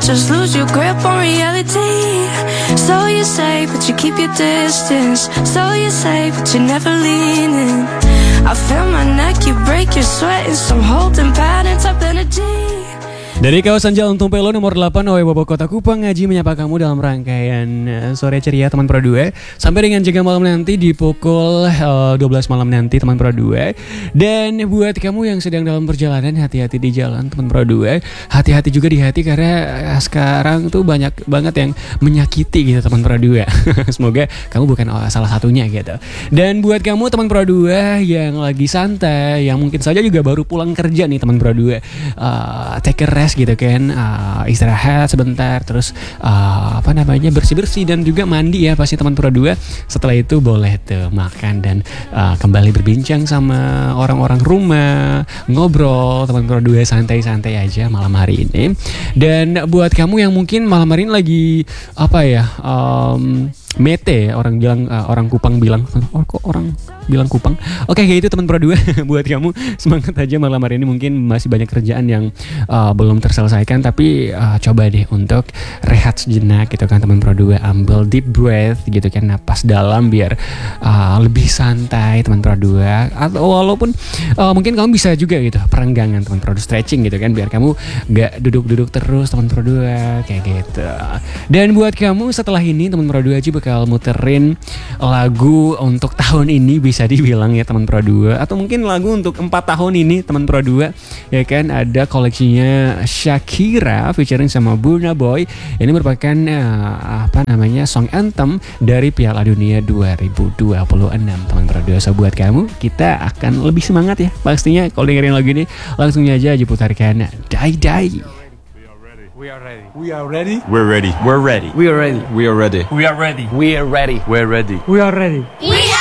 just lose your grip on reality. So you say, but you keep your distance. So you say, but you never lean in. I feel my neck, you break your sweat in some holding pattern type energy. Dari kawasan Jalan Tumpelo nomor 8 OE Bobok Kota Kupang, Ngaji menyapa kamu dalam rangkaian Sore Ceria teman Pro 2 sampai dengan jaga malam nanti di pukul 12 malam nanti teman Pro 2. Dan buat kamu yang sedang dalam perjalanan, hati-hati di jalan teman Pro 2. Hati-hati juga di hati karena sekarang tuh banyak banget yang menyakiti gitu teman Pro 2. Semoga kamu bukan salah satunya gitu. Dan buat kamu teman Pro 2 yang lagi santai, yang mungkin saja juga baru pulang kerja nih teman Pro 2, take a rest gitu kan, istirahat sebentar, terus bersih-bersih dan juga mandi ya pasti teman Pro 2. Setelah itu boleh tuh makan dan kembali berbincang sama orang-orang rumah, ngobrol teman Pro 2, santai-santai aja malam hari ini. Dan buat kamu yang mungkin malam hari ini lagi mete, orang bilang, orang Kupang bilang, kok orang bilang Kupang. Oke, kayak itu teman Pro 2. Buat kamu semangat aja malam hari ini, mungkin masih banyak kerjaan yang belum terselesaikan, tapi coba deh untuk rehat sejenak gitu kan teman Pro 2, ambil deep breath gitu kan, napas dalam biar lebih santai teman Pro 2. Atau walaupun mungkin kamu bisa juga gitu perenggangan teman Pro 2, stretching gitu kan, biar kamu gak duduk-duduk terus teman Pro 2 kayak gitu. Dan buat kamu setelah ini teman Pro 2 aja bakal muterin lagu untuk tahun ini bisa dibilang ya teman Pro 2, atau mungkin lagu untuk 4 tahun ini teman Pro 2 ya kan. Ada koleksinya Shakira featuring sama Burna Boy. Ini merupakan song anthem dari Piala Dunia 2026 teman Pro 2. So buat kamu, kita akan lebih semangat ya pastinya kalau dengerin lagu ini. Langsung aja putarkan Die Die. We are ready. We are ready. We're ready. We're ready. We are ready. We are ready. We are ready. We are ready. We're ready. We are ready. We